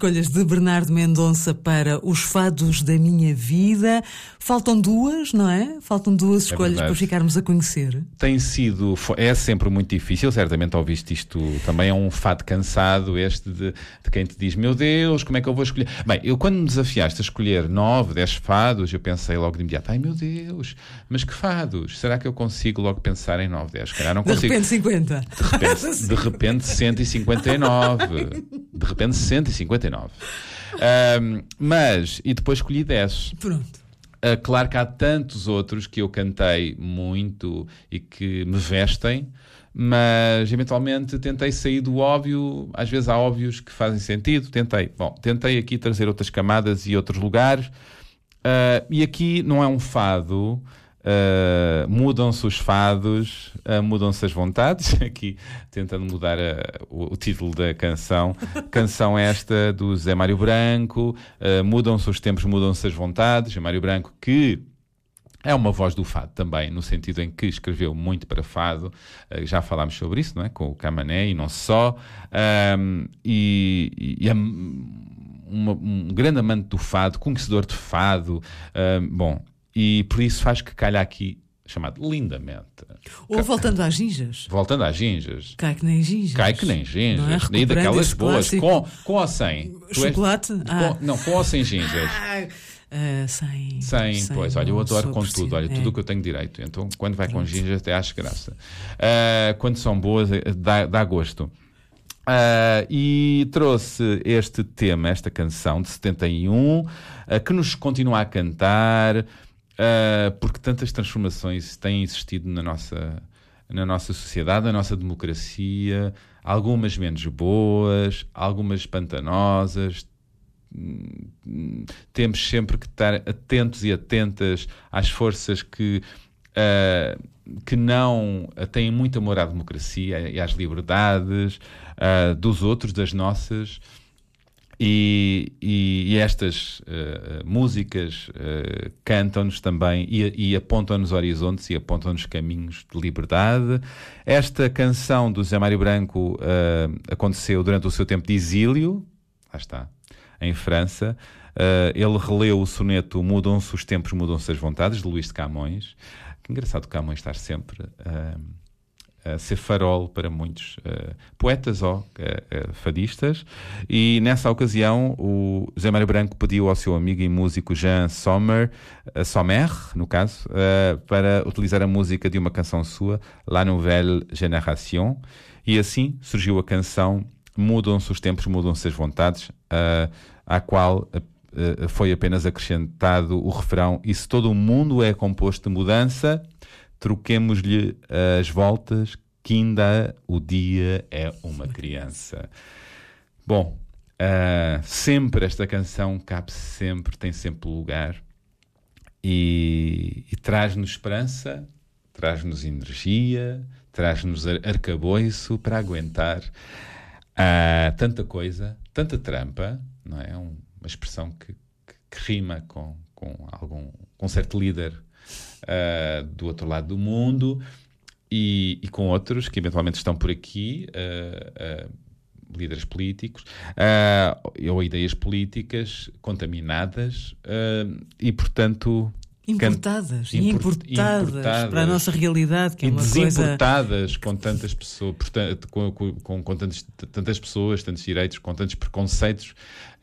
escolhas de Bernardo Mendonça para os fados da minha vida. Faltam duas, não é? Faltam duas escolhas para ficarmos a conhecer. É sempre muito difícil, certamente ouviste isto, também é um fado cansado este de quem te diz, meu Deus, como é que eu vou escolher? Bem, eu quando me desafiaste a escolher 9, 10 fados, eu pensei logo de imediato, ai meu Deus, mas que fados? Será que eu consigo logo pensar em 9, 10? Calhar não consigo. De repente 50. De repente 159. De repente 159. E depois escolhi 10. Pronto. Claro que há tantos outros que eu cantei muito e que me vestem, mas eventualmente tentei sair do óbvio. Às vezes há óbvios que fazem sentido. Tentei aqui trazer outras camadas e outros lugares. E aqui não é um fado. Mudam-se os fados, mudam-se as vontades. Aqui tentando mudar o título da canção. Canção esta do Zé Mário Branco. Mudam-se os tempos, mudam-se as vontades. Zé Mário Branco, que é uma voz do fado também, no sentido em que escreveu muito para fado. Já falámos sobre isso, não é? Com o Camané e não só. Um grande amante do fado, conhecedor de fado. E por isso faz que calha aqui, chamado Lindamente. Ou Voltando às Ginjas. Voltando às Ginjas. Cai que nem ginjas. Cai que nem ginjas. Não é? E daquelas boas, clássico. com ou sem. Chocolate? Com ou sem ginjas. Sem. Pois, olha, eu adoro com possível. tudo. Olha, tudo o que eu tenho direito. Então, quando vai com ginjas, até acho graça. Quando são boas, dá gosto. E trouxe este tema, esta canção de 71, que nos continua a cantar, porque tantas transformações têm existido na nossa sociedade, na nossa democracia, algumas menos boas, algumas pantanosas. Temos sempre que estar atentos e atentas às forças que não têm muito amor à democracia e às liberdades dos outros, das nossas. E estas músicas cantam-nos também e apontam-nos horizontes e apontam-nos caminhos de liberdade. Esta canção do Zé Mário Branco aconteceu durante o seu tempo de exílio, lá está, em França. Ele releu o soneto Mudam-se os tempos, mudam-se as vontades, de Luís de Camões. Que engraçado o Camões estar sempre a ser farol para muitos poetas ou fadistas. E nessa ocasião o Zé Mário Branco pediu ao seu amigo e músico Jean Sommer, no caso, para utilizar a música de uma canção sua, La Nouvelle Génération, e assim surgiu a canção Mudam-se os tempos, mudam-se as vontades, à qual foi apenas acrescentado o refrão: e se todo o mundo é composto de mudança, troquemos-lhe as voltas, que ainda o dia é uma criança. Bom, sempre esta canção cabe sempre, tem sempre lugar e traz-nos esperança, traz-nos energia, traz-nos arcabouço para aguentar tanta coisa, tanta trampa, não é? Uma expressão que rima com certo líder do outro lado do mundo e com outros que estão por aqui, líderes políticos ou ideias políticas contaminadas e, portanto, importadas para a nossa realidade, que é uma desimportadas com tantas pessoas, com tantas pessoas, tantos direitos, com tantos preconceitos,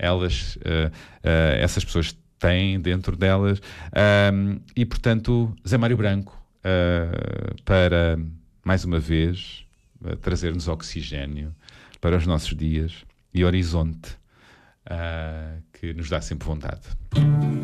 essas pessoas têm dentro delas, e portanto Zé Mário Branco, para mais uma vez trazer-nos oxigénio para os nossos dias e horizonte, que nos dá sempre vontade.